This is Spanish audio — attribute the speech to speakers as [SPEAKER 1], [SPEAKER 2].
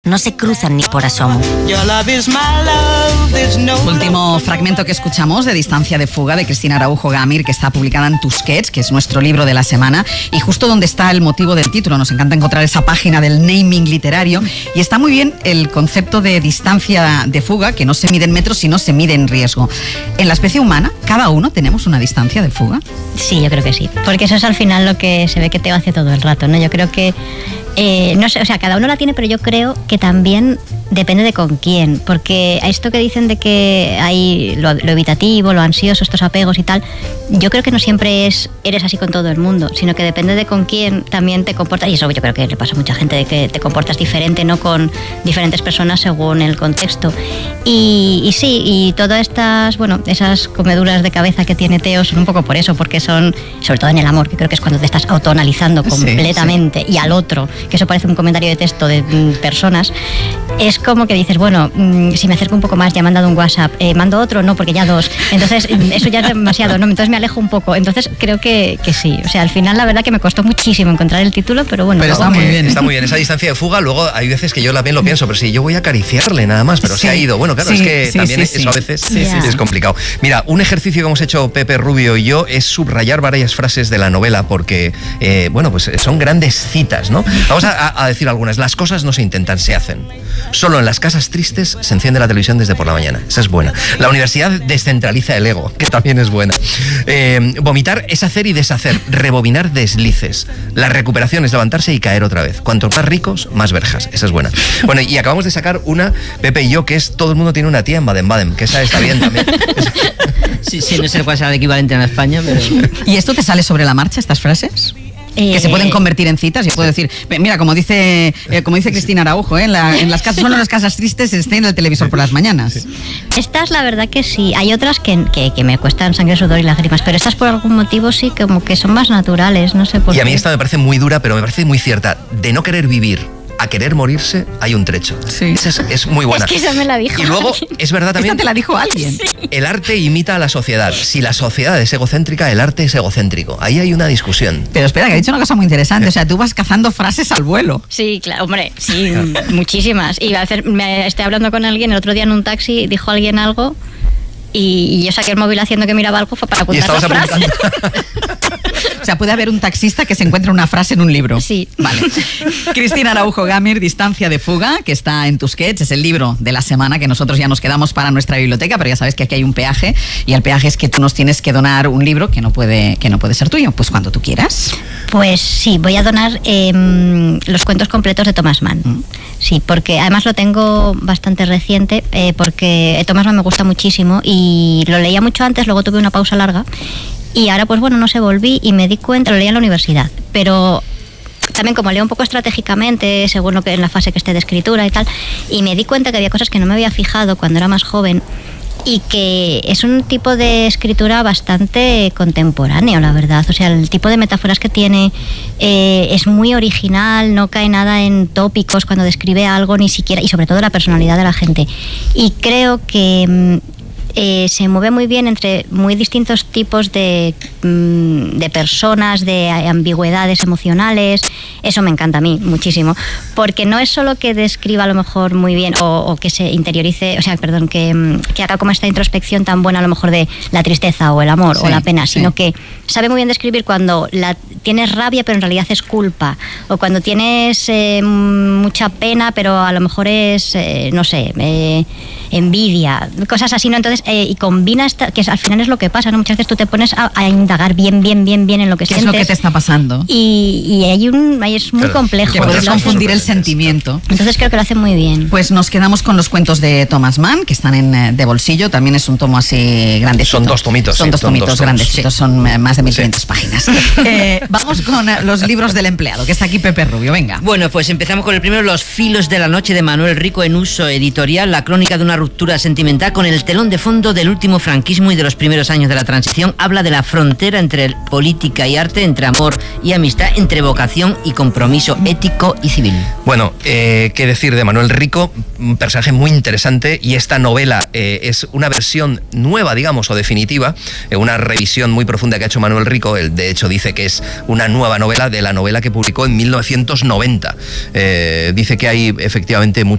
[SPEAKER 1] No se cruzan ni por asomo.
[SPEAKER 2] Último fragmento que escuchamos de Distancia de Fuga de Cristina Araujo Gamir, que está publicada en Tusquets, que es nuestro libro de la semana, y justo donde está el motivo del título. Nos encanta encontrar esa página del naming literario, y está muy bien el concepto de distancia de fuga, que no se mide en metros, sino se mide en riesgo. En la especie humana, cada uno tenemos una distancia de fuga.
[SPEAKER 3] Sí, yo creo que sí, porque eso es al final lo que se ve que Teo hace todo el rato, ¿no? Yo creo que no sé, o sea, cada uno la tiene, pero yo creo que también depende de con quién, porque a esto que dicen de que hay lo evitativo, lo ansioso, estos apegos y tal, yo creo que no siempre eres así con todo el mundo, sino que depende de con quién también te comportas, y eso yo creo que le pasa a mucha gente, de que te comportas diferente, ¿no?, con diferentes personas según el contexto. Y sí, y todas estas, bueno, esas comeduras de cabeza que tiene Teo son un poco por eso, porque son, sobre todo en el amor, que creo que es cuando te estás autoanalizando completamente, y al otro, que eso parece un comentario de texto de personas, es como que dices, bueno, si me acerco un poco más, ya me han dado un WhatsApp, mando otro, no, porque ya dos, entonces eso ya es demasiado, ¿no? Entonces me alejo un poco, entonces creo que sí, o sea, al final la verdad que me costó muchísimo encontrar el título, pero bueno.
[SPEAKER 4] Pero está muy bien. Está muy bien, esa distancia de fuga, luego hay veces que yo también lo pienso, pero si yo voy a acariciarle nada más, pero se ha ido, bueno, claro, es que también eso a veces es complicado. Mira, un ejercicio que hemos hecho Pepe Rubio y yo es subrayar varias frases de la novela, porque, bueno, pues son grandes citas, ¿no? Vamos a decir algunas. Las cosas no se intentan, se hacen. Solo en las casas tristes se enciende la televisión desde por la mañana. Esa es buena. La universidad descentraliza el ego, que también es buena. Vomitar es hacer y deshacer. Rebobinar deslices. La recuperación es levantarse y caer otra vez. Cuanto más ricos, más verjas. Esa es buena. Bueno, y acabamos de sacar una, Pepe y yo, que es todo el mundo tiene una tía en Baden-Baden, que esa está bien también.
[SPEAKER 5] Sí, no sé cuál será el equivalente en España, pero...
[SPEAKER 2] ¿Y esto te sale sobre la marcha, estas frases? Que se pueden convertir en citas. Yo puedo decir, mira, como dice Cristina Araujo, en las casas, solo en las casas tristes se enciende el televisor por las mañanas.
[SPEAKER 3] Estas la verdad que sí. Hay otras que me cuestan sangre, sudor y lágrimas, pero estas por algún motivo sí, como que son más naturales, no sé por qué.
[SPEAKER 4] Y a mí esta me parece muy dura, pero me parece muy cierta. De no querer vivir a querer morirse hay un trecho. Sí. Esa es muy buena.
[SPEAKER 3] Es que esa me la dijo.
[SPEAKER 4] Y luego, es verdad también...
[SPEAKER 2] ¿Esta te la dijo alguien?
[SPEAKER 3] Sí.
[SPEAKER 4] El arte imita a la sociedad. Si la sociedad es egocéntrica, el arte es egocéntrico. Ahí hay una discusión.
[SPEAKER 2] Pero espera, que ha dicho una cosa muy interesante. O sea, tú vas cazando frases al vuelo.
[SPEAKER 3] Sí, claro, hombre, sí, muchísimas. Y estoy hablando con alguien, el otro día en un taxi dijo alguien algo y yo saqué el móvil haciendo que miraba algo para apuntar la frase.
[SPEAKER 2] O sea, puede haber un taxista que se encuentra una frase en un libro.
[SPEAKER 3] Sí.
[SPEAKER 2] Vale. Cristina Araujo Gamir, Distancia de Fuga, que está en Tusquets, es el libro de la semana que nosotros ya nos quedamos para nuestra biblioteca, pero ya sabes que aquí hay un peaje, y el peaje es que tú nos tienes que donar un libro que no puede ser tuyo, pues cuando tú quieras.
[SPEAKER 3] Pues sí, voy a donar los cuentos completos de Thomas Mann. Sí, porque además lo tengo bastante reciente, porque Thomas Mann me gusta muchísimo y lo leía mucho antes, luego tuve una pausa larga. Y ahora, pues bueno, no sé, volví y me di cuenta, lo leía en la universidad, pero también como leo un poco estratégicamente, según lo que en la fase que esté de escritura y tal, y me di cuenta que había cosas que no me había fijado cuando era más joven y que es un tipo de escritura bastante contemporáneo, la verdad. O sea, el tipo de metáforas que tiene es muy original, no cae nada en tópicos cuando describe algo, ni siquiera, y sobre todo la personalidad de la gente. Y creo que... se mueve muy bien entre muy distintos tipos de personas, de ambigüedades emocionales. Eso me encanta a mí muchísimo, porque no es solo que describa a lo mejor muy bien o que se interiorice, o sea, perdón, que haga como esta introspección tan buena a lo mejor de la tristeza o el amor o la pena, sino que sabe muy bien describir cuando tienes rabia pero en realidad es culpa, o cuando tienes mucha pena pero a lo mejor es, no sé, envidia, cosas así, ¿no? Entonces, y combina que al final es lo que pasa, ¿no? Muchas veces tú te pones a indagar bien en lo que sientes.
[SPEAKER 2] ¿Qué es lo que te está pasando?
[SPEAKER 3] Y ahí es muy complejo.
[SPEAKER 2] Que puedes confundir el sentimiento.
[SPEAKER 3] Entonces creo que lo hace muy bien.
[SPEAKER 2] Pues nos quedamos con los cuentos de Thomas Mann, que están de bolsillo. También es un tomo así grandecito.
[SPEAKER 4] Son dos tomitos.
[SPEAKER 2] Son dos tomitos grandecitos, son más de 1500 páginas. Vamos con los libros del empleado, que está aquí Pepe Rubio, venga.
[SPEAKER 5] Bueno, pues empezamos con el primero, Los filos de la noche, de Manuel Rico, en Uso Editorial, la crónica de una ruptura sentimental con el telón de fondo del último franquismo y de los primeros años de la transición. Habla de la frontera entre política y arte, entre amor y amistad, entre vocación y compromiso ético y civil.
[SPEAKER 4] Bueno, qué decir de Manuel Rico, un personaje muy interesante, y esta novela es una versión nueva, digamos, o definitiva, una revisión muy profunda que ha hecho Manuel Rico. Él, de hecho, dice que es una nueva novela de la novela que publicó en 1990. Dice que hay efectivamente